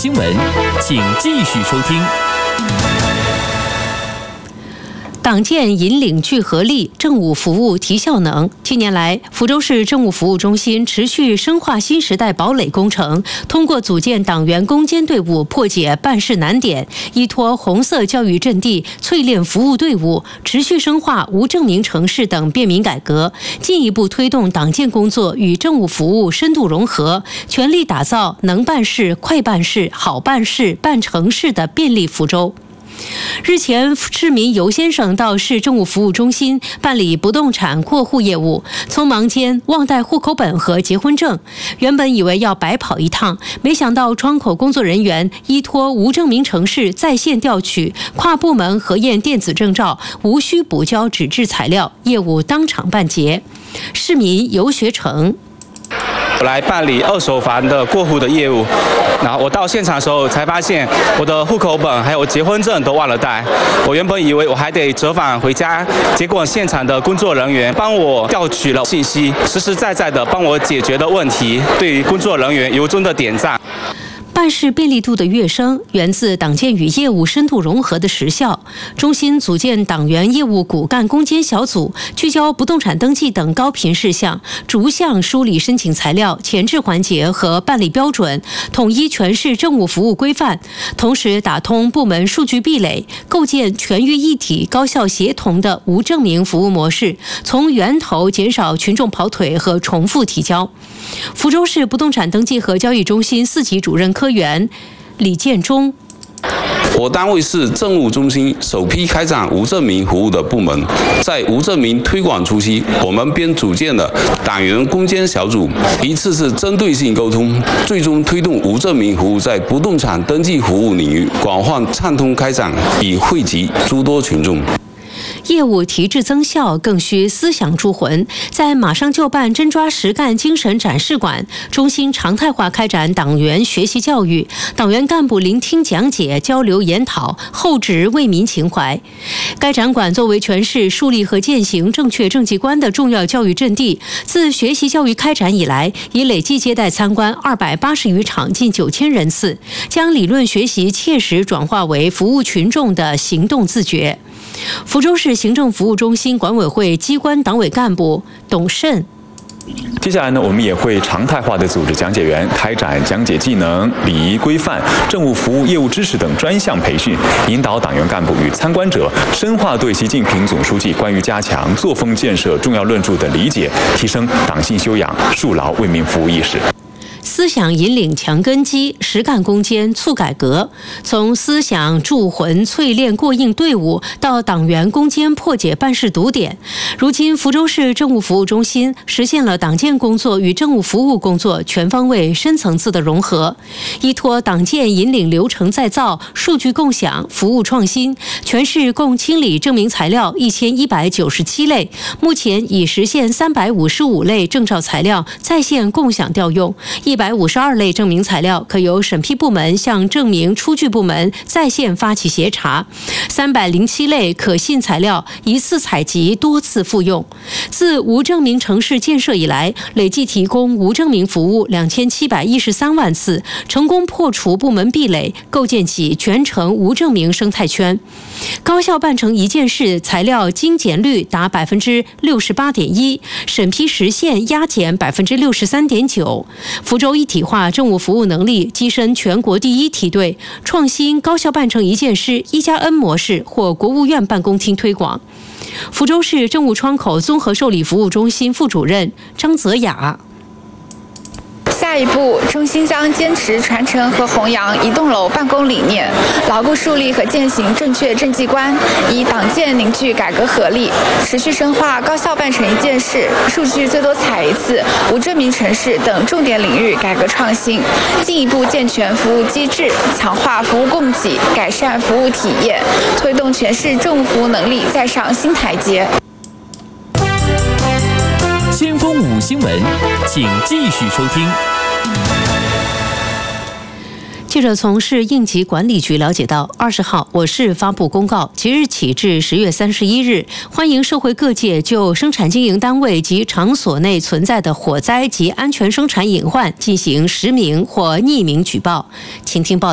新闻，请继续收听。党建引领聚合力，政务服务提效能。近年来，福州市政务服务中心持续深化新时代堡垒工程，通过组建党员攻坚队伍，破解办事难点，依托红色教育阵地，淬炼服务队伍，持续深化无证明城市等便民改革，进一步推动党建工作与政务服务深度融合，全力打造能办事、快办事、好办事、办成事的便利福州。日前，市民尤先生到市政务服务中心办理不动产过户业务，匆忙间忘带户口本和结婚证。原本以为要白跑一趟，没想到窗口工作人员依托无证明城市在线调取、跨部门核验电子证照，无需补交纸质材料，业务当场办结。市民尤学成。 我来办理二手房的过户的业务，然后我到现场的时候才发现我的户口本还有结婚证都忘了带。我原本以为我还得折返回家，结果现场的工作人员帮我调取了信息，实实在在的帮我解决了问题，对于工作人员由衷的点赞。 办事便利度的跃升，源自党建与业务深度融合的实效。中心组建党员业务骨干攻坚小组，聚焦不动产登记等高频事项，逐项梳理申请材料、前置环节和办理标准，统一全市政务服务规范，同时打通部门数据壁垒，构建全域一体、高效协同的无证明服务模式，从源头减少群众跑腿和重复提交。福州市不动产登记和交易中心4级主任科员李建忠。 我单位是政务中心首批开展无证明服务的部门，在无证明推广初期，我们便组建了党员攻坚小组，一次次针对性沟通，最终推动无证明服务在不动产登记服务领域广泛畅通开展，以惠及诸多群众。 业务提质增效，更需思想铸魂。在马上就办、真抓实干精神展示馆，中心常态化开展党员学习教育，党员干部聆听讲解、交流研讨，厚植为民情怀。该展馆作为全市树立和践行正确政绩观的重要教育阵地，自学习教育开展以来，已累计接待参观280余场，近9000人次，将理论学习切实转化为服务群众的行动自觉。福州市行政服务中心管委会机关党委干部董慎。 接下来呢，我们也会常态化的组织讲解员开展讲解技能、礼仪规范、政务服务业务知识等专项培训，引导党员干部与参观者深化对习近平总书记关于加强作风建设重要论著的理解，提升党性修养，树牢为民服务意识。 思想引领强根基，实干攻坚促改革。从思想铸魂淬炼过硬队伍，到党员攻坚破解办事堵点，如今福州市政务服务中心实现了党建工作与政务服务工作全方位、深层次的融合。依托党建引领流程再造、数据共享、服务创新，全市共清理证明材料1197类，目前已实现355类证照材料在线共享调用。152类证明材料可由审批部门向证明出具部门在线发起协查，307类可信材料一次采集多次复用。自无证明城市建设以来，累计提供无证明服务2713万次，成功破除部门壁垒，构建起全程无证明生态圈。高效办成一件事材料精简率达68.1%，审批时限压减63.9%。福州一体化政务服务能力跻身全国第1梯队，创新高效办成一件事1+N 模式获国务院办公厅推广。福州市政务窗口综合受理服务中心副主任张泽雅。 下一步，中心将坚持传承和弘扬一栋楼办公理念，牢固树立和践行正确政绩观，以党建凝聚改革合力，持续深化高效办成一件事、数据最多采一次、无证明城市等重点领域改革创新，进一步健全服务机制，强化服务供给，改善服务体验，推动全市政务服务能力再上新台阶。 先锋5新闻，请继续收听。记者从市应急管理局了解到，20号我市发布公告，即日起至10月31日，欢迎社会各界就生产经营单位及场所内存在的火灾及安全生产隐患进行实名或匿名举报。请听报道。